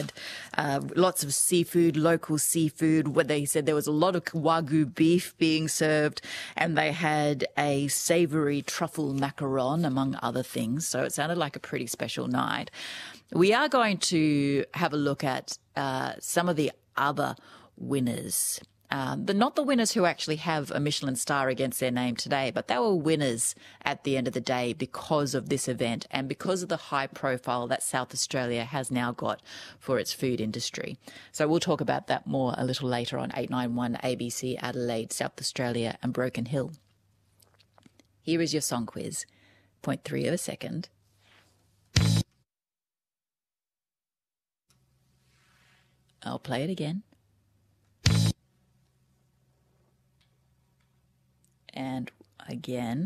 had lots of seafood, local seafood. Where they said there was a lot of Wagyu beef being served, and they had a savoury truffle macaron, among other things. So it sounded like a pretty special night. We are going to have a look at some of the other winners. Not the winners who actually have a Michelin star against their name today, but they were winners at the end of the day because of this event and because of the high profile that South Australia has now got for its food industry. So we'll talk about that more a little later on 891 ABC Adelaide, South Australia and Broken Hill. Here is your song quiz. 0.3 of a second. I'll play it again. And again.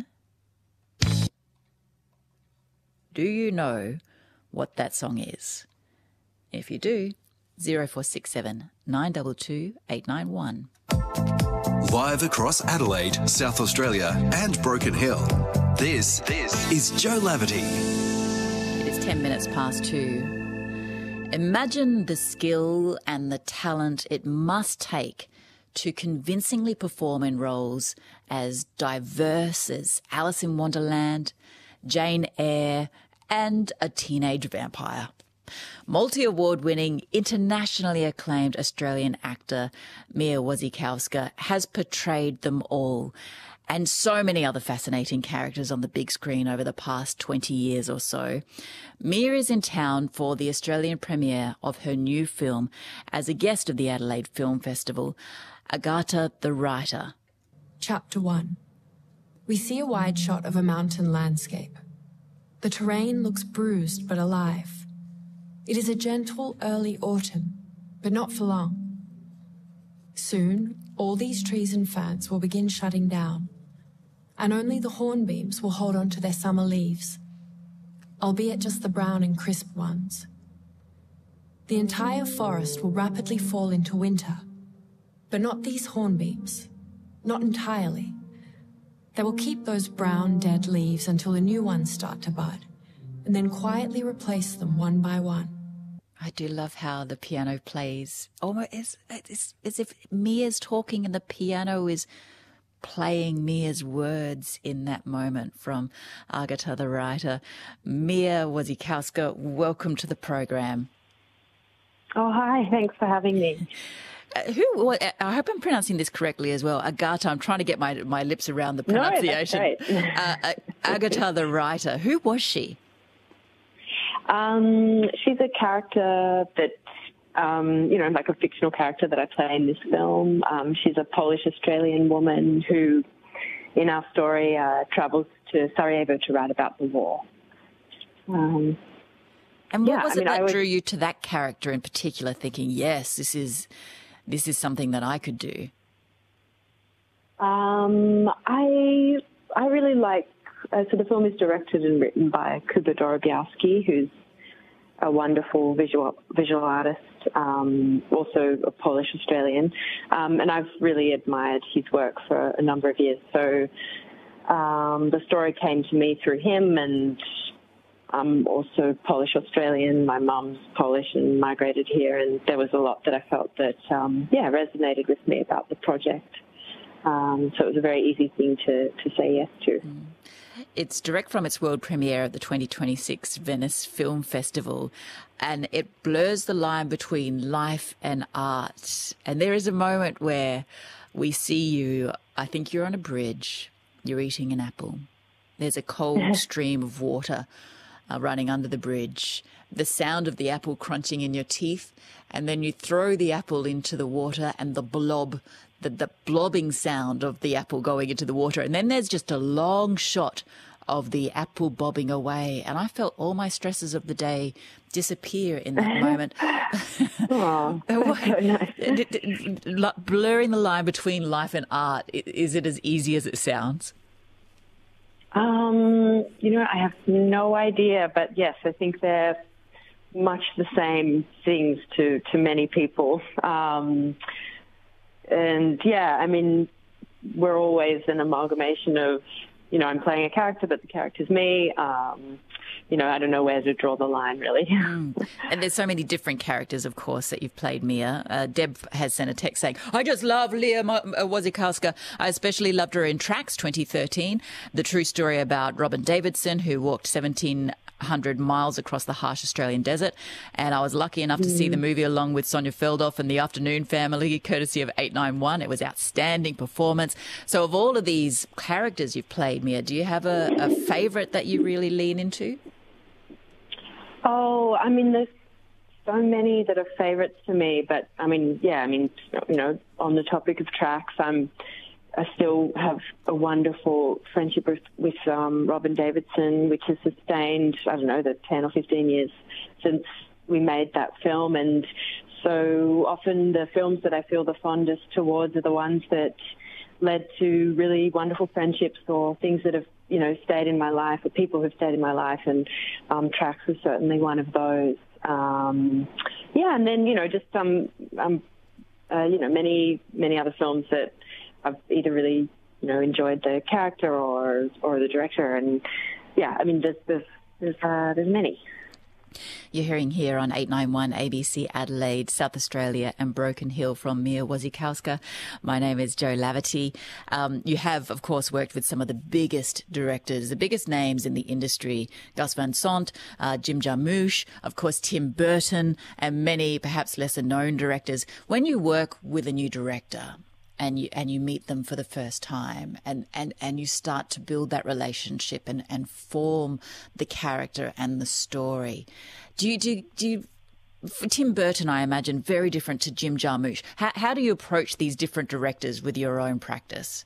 Do you know what that song is? If you do, 0467 922 891. Live across Adelaide, South Australia and Broken Hill, this is Joe Laverty. It is 10 minutes past 2. Imagine the skill and the talent it must take to convincingly perform in roles as diverse as Alice in Wonderland, Jane Eyre, and a teenage vampire. Multi-award-winning, internationally acclaimed Australian actor Mia Wasikowska has portrayed them all, and so many other fascinating characters on the big screen over the past 20 years or so. Mia is in town for the Australian premiere of her new film as a guest of the Adelaide Film Festival, Agatha the Writer. Chapter 1. We see a wide shot of a mountain landscape. The terrain looks bruised but alive. It is a gentle early autumn, but not for long. Soon, all these trees and ferns will begin shutting down, and only the hornbeams will hold on to their summer leaves, albeit just the brown and crisp ones. The entire forest will rapidly fall into winter, but not these hornbeams, not entirely. They will keep those brown, dead leaves until the new ones start to bud, and then quietly replace them one by one. I do love how the piano plays. Almost it's as if Mia's talking and the piano is playing Mia's words in that moment from Agatha the Writer. Mia Wasikowska, welcome to the program. Oh, hi. Thanks for having me. I hope I'm pronouncing this correctly as well. Agatha, I'm trying to get my lips around the pronunciation. No, that's great. Agatha the Writer, who was she? She's a character that, like a fictional character that I play in this film. She's a Polish-Australian woman who, in our story, travels to Sarajevo to write about the war. And what was it that drew you to that character in particular, thinking, yes, this is something that I could do? I really like. So the film is directed and written by Kuba Dorobiowski, who's a wonderful visual artist, also a Polish-Australian, and I've really admired his work for a number of years. So the story came to me through him, and I'm also Polish-Australian. My mum's Polish and migrated here, and there was a lot that I felt that, resonated with me about the project. So it was a very easy thing to say yes to. It's direct from its world premiere at the 2026 Venice Film Festival, and it blurs the line between life and art. And there is a moment where we see you, I think you're on a bridge, you're eating an apple. There's a cold stream of water running under the bridge, the sound of the apple crunching in your teeth, and then you throw the apple into the water and the blobbing sound of the apple going into the water. And then there's just a long shot of the apple bobbing away. And I felt all my stresses of the day disappear in that moment. Oh, that's so nice. Blurring the line between life and art, is it as easy as it sounds? I have no idea, but yes, I think they're much the same things to many people. And yeah, I mean, we're always an amalgamation of, I'm playing a character, but the character's me. I don't know where to draw the line, really. And there's so many different characters, of course, that you've played, Mia. Deb has sent a text saying, I just love Leah Wasikowska. I especially loved her in Tracks 2013, the true story about Robin Davidson, who walked 1,700 miles across the harsh Australian desert. And I was lucky enough to see the movie along with Sonia Feldhoff and the Afternoon Family, courtesy of 891. It was outstanding performance. So of all of these characters you've played, Mia, do you have a favourite that you really lean into? Oh, I mean, there's so many that are favourites to me. But, on the topic of Tracks, I still have a wonderful friendship with Robin Davidson, which has sustained, the 10 or 15 years since we made that film. And so often the films that I feel the fondest towards are the ones that led to really wonderful friendships or things that have, stayed in my life, or people who've stayed in my life. And Tracks was certainly one of those. And then, just many other films that I've either really, enjoyed the character or the director. And there's many. You're hearing here on 891 ABC Adelaide, South Australia and Broken Hill from Mia Wasikowska. My name is Jo Laverty. You have, of course, worked with some of the biggest directors, the biggest names in the industry, Gus Van Sant, Jim Jarmusch, of course, Tim Burton, and many perhaps lesser-known directors. When you work with a new director and you meet them for the first time and you start to build that relationship and form the character and the story, do you for Tim Burton, I imagine, very different to Jim Jarmusch. How do you approach these different directors with your own practice?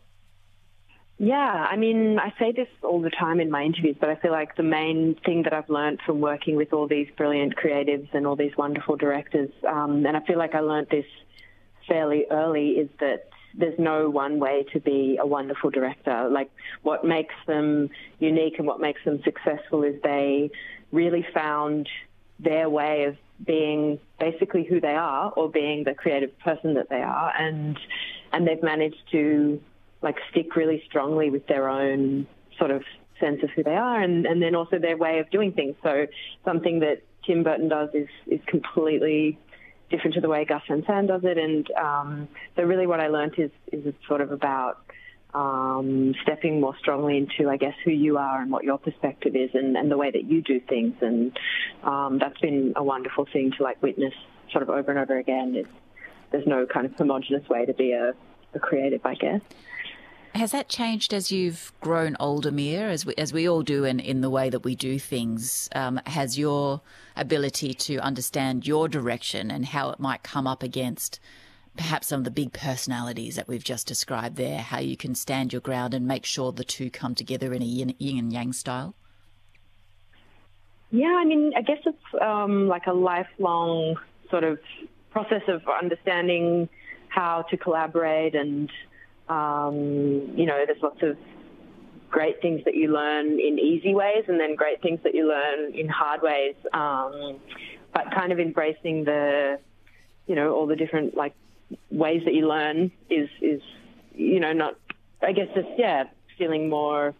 Yeah, I say this all the time in my interviews, but I feel like the main thing that I've learned from working with all these brilliant creatives and all these wonderful directors, and I feel like I learned this fairly early, is that there's no one way to be a wonderful director. Like, what makes them unique and what makes them successful is they really found their way of being basically who they are, or being the creative person that they are, and they've managed to stick really strongly with their own sort of sense of who they are, and then also their way of doing things. So something that Tim Burton does is completely different to the way Gus Van Sant does it. And so really what I learned is it's sort of about stepping more strongly into, I guess, who you are and what your perspective is and the way that you do things. And that's been a wonderful thing to witness sort of over and over again. There's no kind of homogenous way to be a creative, I guess. Has that changed as you've grown older, Mia, as we all do in the way that we do things? Has your ability to understand your direction and how it might come up against perhaps some of the big personalities that we've just described there, how you can stand your ground and make sure the two come together in a yin and yang style? Yeah, I guess it's a lifelong sort of process of understanding how to collaborate, and there's lots of great things that you learn in easy ways and then great things that you learn in hard ways. But kind of embracing all the different ways that you learn is not, I guess, just, feeling more,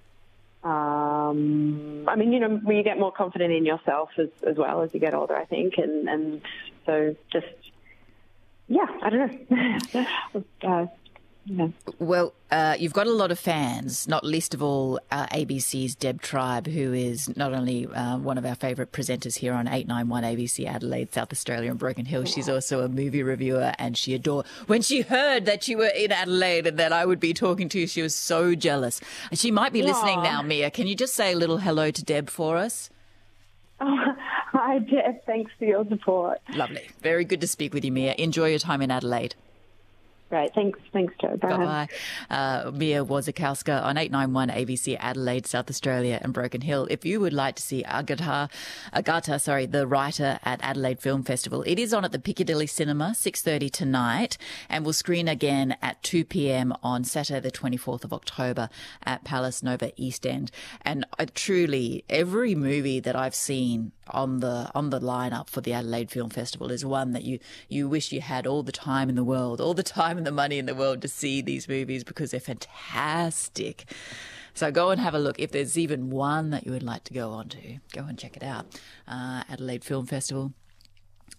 when you get more confident in yourself as well as you get older, I think. And so just, I don't know. Well, you've got a lot of fans, not least of all ABC's Deb Tribe, who is not only one of our favourite presenters here on 891 ABC Adelaide, South Australia and Broken Hill, she's also a movie reviewer, and she adored. When she heard that you were in Adelaide and that I would be talking to you, she was so jealous. And she might be listening now, Mia. Can you just say a little hello to Deb for us? Oh, hi, Deb. Thanks for your support. Lovely. Very good to speak with you, Mia. Enjoy your time in Adelaide. Right, thanks, Jo. Bye. Bye-bye. Mia Wasikowska on 891 ABC Adelaide, South Australia and Broken Hill. If you would like to see Agata, the writer at Adelaide Film Festival, it is on at the Piccadilly Cinema, 6:30 tonight, and will screen again at 2 p.m. on Saturday the 24th of October at Palace Nova East End. And truly, every movie that I've seen on the lineup for the Adelaide Film Festival is one that you wish you had all the time in the world and the money in the world to see these movies because they're fantastic. So go and have a look. If there's even one that you would like to go on to, go and check it out. Adelaide Film Festival.